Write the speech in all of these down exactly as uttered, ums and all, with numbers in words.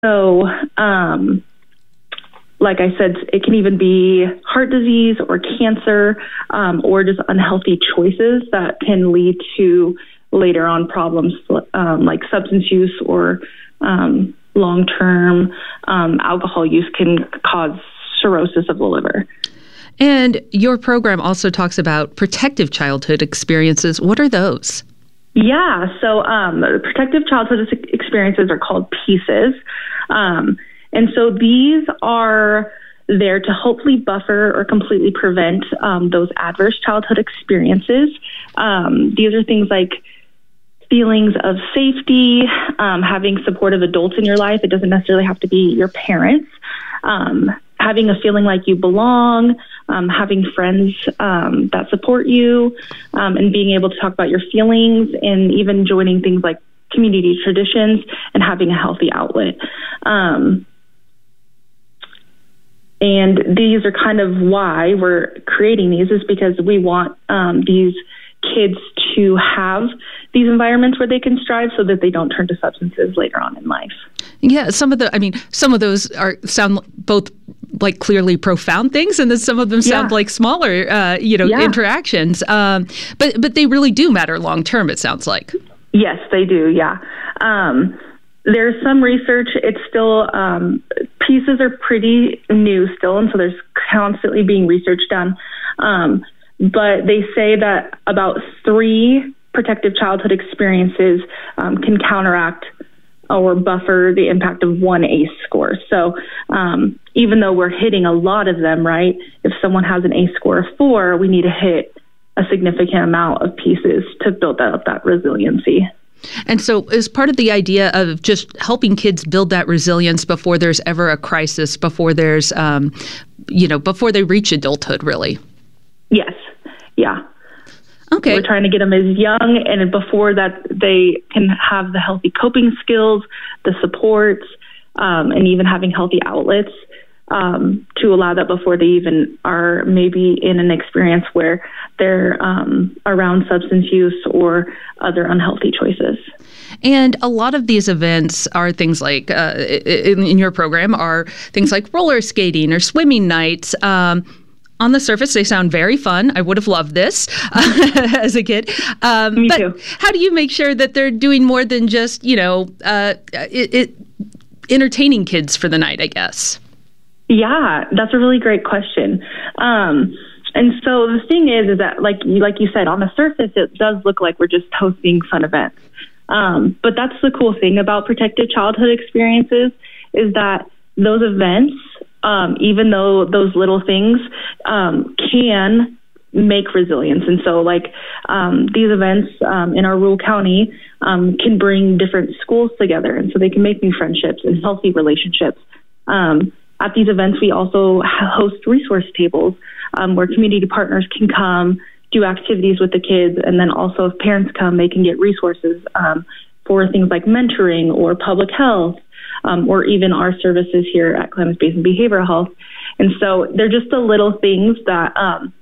So, um, like I said, it can even be heart disease or cancer, um, or just unhealthy choices that can lead to later on problems um, like substance use or um, long-term um, alcohol use can cause cirrhosis of the liver. And your program also talks about protective childhood experiences. What are those? Yeah, so um, protective childhood experiences are called PIECES. Um, and so these are there to hopefully buffer or completely prevent um, those adverse childhood experiences. Um, these are things like feelings of safety, um, having supportive adults in your life. It doesn't necessarily have to be your parents. Um, having a feeling like you belong, um, having friends um, that support you, um, and being able to talk about your feelings, and even joining things like community traditions and having a healthy outlet. Um, and these are kind of why we're creating these, is because we want um, these kids to have these environments where they can strive so that they don't turn to substances later on in life. Yeah, some of the, I mean, some of those are sound both like clearly profound things, and then some of them sound yeah. like smaller, uh, you know, yeah. interactions. Um, but but they really do matter long term, it sounds like. Yes, they do. Yeah. Um, there's some research. It's still, um, PIECES are pretty new still, and so there's constantly being research done. Um, but they say that about three protective childhood experiences um, can counteract or buffer the impact of one A C E score. So um, even though we're hitting a lot of them, right, if someone has an A C E score of four, we need to hit a significant amount of PIECES to build up that resiliency. And so is part of the idea of just helping kids build that resilience before there's ever a crisis, before there's, um, you know, before they reach adulthood, really? Yes. Yeah. Okay. We're trying to get them as young, and before that they can have the healthy coping skills, the supports, um, and even having healthy outlets um, to allow that before they even are maybe in an experience where they're um, around substance use or other unhealthy choices. And a lot of these events are things like, uh, in, in your program, are things like roller skating or swimming nights. Um, On the surface, they sound very fun. I would have loved this uh, as a kid. Um, Me but too. How do you make sure that they're doing more than just, you know, uh, it, it, entertaining kids for the night, I guess? Yeah, that's a really great question. Um, and so the thing is, is that like you, like you said, on the surface, it does look like we're just hosting fun events. Um, but that's the cool thing about protective childhood experiences, is that those events, Um, even though those little things um, can make resilience. And so like um, these events um, in our rural county um, can bring different schools together. And so they can make new friendships and healthy relationships. Um, at these events, we also host resource tables um, where community partners can come, do activities with the kids. And then also if parents come, they can get resources um, for things like mentoring or public health. Um, or even our services here at Klamath Basin Behavioral Health. And so they're just the little things that um,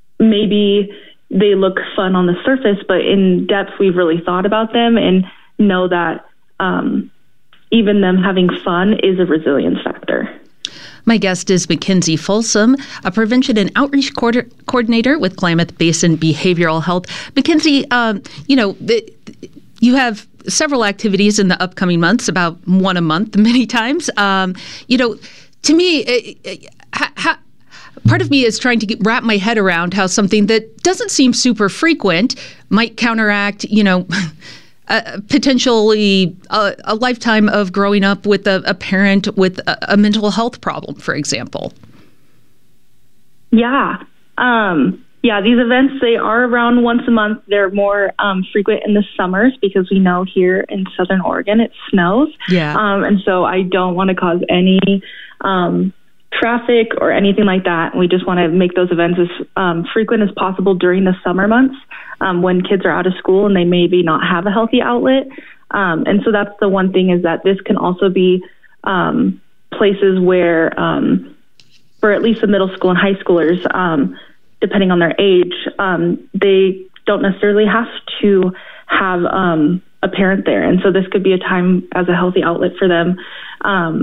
maybe they look fun on the surface, but in depth, we've really thought about them and know that um, even them having fun is a resilience factor. My guest is Mackenzie Folsom, a prevention and outreach co- coordinator with Klamath Basin Behavioral Health. Mackenzie, um, you know, the, you have several activities in the upcoming months, about one a month, many times. Um, you know, to me, it, it, ha, ha, part of me is trying to get, wrap my head around how something that doesn't seem super frequent might counteract, you know, uh, potentially a, a lifetime of growing up with a, a parent with a, a mental health problem, for example. Yeah. Um, Yeah, these events, they are around once a month. They're more um, frequent in the summers because we know here in Southern Oregon it snows. Yeah. Um, and so I don't want to cause any um, traffic or anything like that. We just want to make those events as um, frequent as possible during the summer months um, when kids are out of school and they maybe not have a healthy outlet. Um, and so that's the one thing, is that this can also be um, places where, um, for at least the middle school and high schoolers, um, depending on their age, um, they don't necessarily have to have um, a parent there. And so this could be a time as a healthy outlet for them. Um,